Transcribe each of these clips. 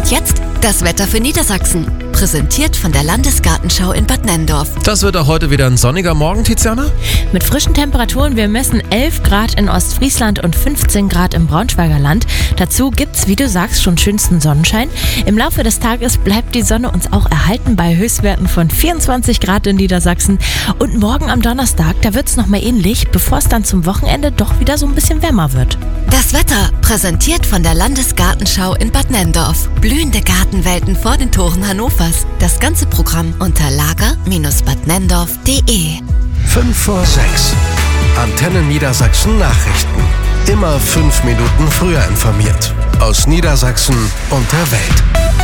Und jetzt das Wetter für Niedersachsen. Präsentiert von der Landesgartenschau in Bad Nenndorf. Das wird auch heute wieder ein sonniger Morgen, Tiziana? Mit frischen Temperaturen, wir messen 11 Grad in Ostfriesland und 15 Grad im Braunschweiger Land. Dazu gibt's, wie du sagst, schon schönsten Sonnenschein. Im Laufe des Tages bleibt die Sonne uns auch erhalten bei Höchstwerten von 24 Grad in Niedersachsen. Und morgen am Donnerstag, da wird's nochmal ähnlich, bevor es dann zum Wochenende doch wieder so ein bisschen wärmer wird. Das Wetter, präsentiert von der Landesgartenschau in Bad Nenndorf. Blühende Gartenwelten vor den Toren Hannovers. Das ganze Programm unter lager-badnenndorf.de. 5 vor 6. Antenne Niedersachsen Nachrichten. Immer 5 Minuten früher informiert. Aus Niedersachsen und der Welt.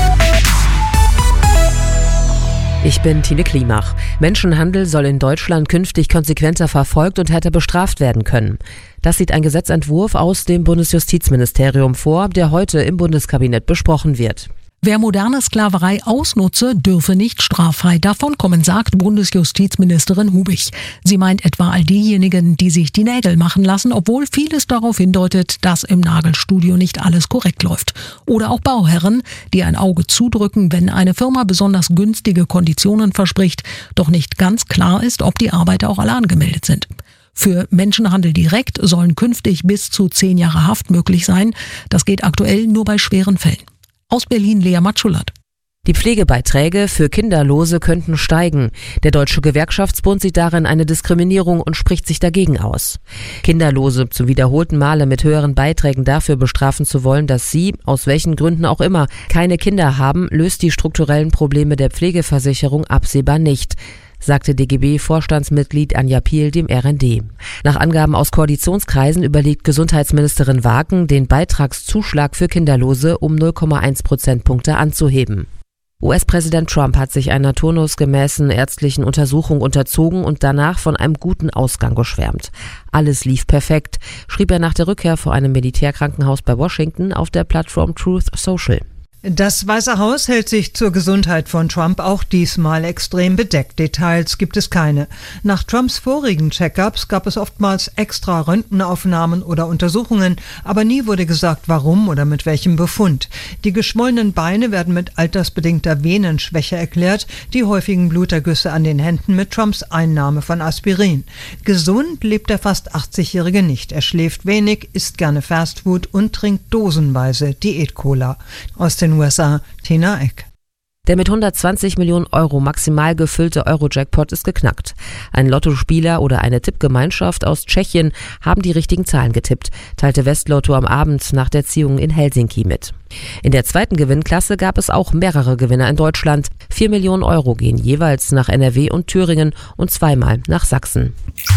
Ich bin Tine Klimach. Menschenhandel soll in Deutschland künftig konsequenter verfolgt und härter bestraft werden können. Das sieht ein Gesetzentwurf aus dem Bundesjustizministerium vor, der heute im Bundeskabinett besprochen wird. Wer moderne Sklaverei ausnutze, dürfe nicht straffrei davonkommen, sagt Bundesjustizministerin Hubich. Sie meint etwa all diejenigen, die sich die Nägel machen lassen, obwohl vieles darauf hindeutet, dass im Nagelstudio nicht alles korrekt läuft. Oder auch Bauherren, die ein Auge zudrücken, wenn eine Firma besonders günstige Konditionen verspricht, doch nicht ganz klar ist, ob die Arbeiter auch alle angemeldet sind. Für Menschenhandel direkt sollen künftig bis zu 10 Jahre Haft möglich sein. Das geht aktuell nur bei schweren Fällen. Aus Berlin, Lea Matschulat. Die Pflegebeiträge für Kinderlose könnten steigen. Der Deutsche Gewerkschaftsbund sieht darin eine Diskriminierung und spricht sich dagegen aus. Kinderlose zum wiederholten Male mit höheren Beiträgen dafür bestrafen zu wollen, dass sie, aus welchen Gründen auch immer, keine Kinder haben, löst die strukturellen Probleme der Pflegeversicherung absehbar nicht, sagte DGB-Vorstandsmitglied Anja Piel dem RND. Nach Angaben aus Koalitionskreisen überlegt Gesundheitsministerin Wagen, den Beitragszuschlag für Kinderlose um 0,1 Prozentpunkte anzuheben. US-Präsident Trump hat sich einer turnusgemäßen ärztlichen Untersuchung unterzogen und danach von einem guten Ausgang geschwärmt. Alles lief perfekt, schrieb er nach der Rückkehr vor einem Militärkrankenhaus bei Washington auf der Plattform Truth Social. Das Weiße Haus hält sich zur Gesundheit von Trump auch diesmal extrem bedeckt. Details gibt es keine. Nach Trumps vorigen Check-ups gab es oftmals extra Röntgenaufnahmen oder Untersuchungen, aber nie wurde gesagt, warum oder mit welchem Befund. Die geschwollenen Beine werden mit altersbedingter Venenschwäche erklärt, die häufigen Blutergüsse an den Händen mit Trumps Einnahme von Aspirin. Gesund lebt der fast 80-Jährige nicht. Er schläft wenig, isst gerne Fastfood und trinkt dosenweise Diät-Cola. Aus den USA, Tina Eck. Der mit 120 Millionen Euro maximal gefüllte Euro-Jackpot ist geknackt. Ein Lottospieler oder eine Tippgemeinschaft aus Tschechien haben die richtigen Zahlen getippt, teilte Westlotto am Abend nach der Ziehung in Helsinki mit. In der zweiten Gewinnklasse gab es auch mehrere Gewinner in Deutschland. 4 Millionen Euro gehen jeweils nach NRW und Thüringen und zweimal nach Sachsen.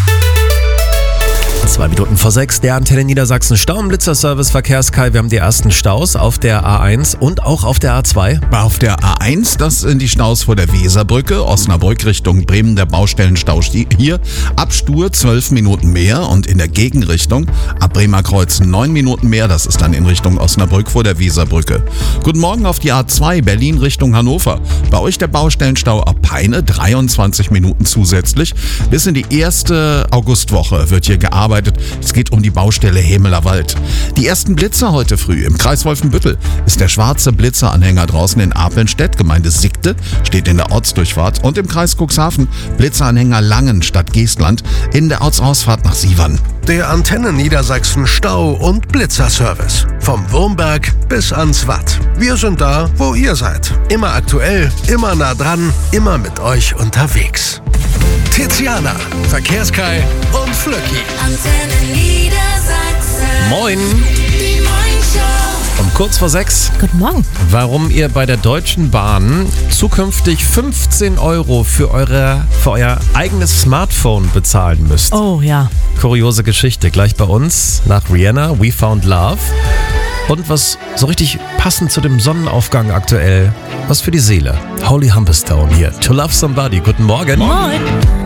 2 Minuten vor 6, der Antenne Niedersachsen Stau- und Blitzerservice Verkehrskai. Wir haben die ersten Staus auf der A1 und auch auf der A2. Auf der A1, das sind die Staus vor der Weserbrücke, Osnabrück Richtung Bremen, der Baustellenstau hier. Ab Stur 12 Minuten mehr und in der Gegenrichtung ab Bremer Kreuz 9 Minuten mehr. Das ist dann in Richtung Osnabrück vor der Weserbrücke. Guten Morgen auf die A2 Berlin Richtung Hannover. Bei euch der Baustellenstau ab Peine 23 Minuten zusätzlich. Bis in die erste Augustwoche wird hier gearbeitet. Es geht um die Baustelle Hemelerwald. Die ersten Blitzer heute früh. Im Kreis Wolfenbüttel ist der schwarze Blitzeranhänger draußen in Apelnstedt, Gemeinde Siegte, steht in der Ortsdurchfahrt. Und im Kreis Cuxhaven Blitzeranhänger Langen, Stadt Geestland, in der Ortsausfahrt nach Sievern. Der Antenne Niedersachsen Stau- und Blitzerservice. Vom Wurmberg bis ans Watt. Wir sind da, wo ihr seid. Immer aktuell, immer nah dran, immer mit euch unterwegs. Tiziana, Verkehrskai und Flöcki. Antenne Niedersachsen. Moin. Die Morningshow. Um kurz vor 6. Guten Morgen. Warum ihr bei der Deutschen Bahn zukünftig 15 Euro für euer eigenes Smartphone bezahlen müsst. Oh ja. Kuriose Geschichte. Gleich bei uns nach Rihanna, We Found Love. Und was so richtig passend zu dem Sonnenaufgang aktuell, was für die Seele. Holy Humberstone hier. To Love Somebody. Guten Morgen. Moin.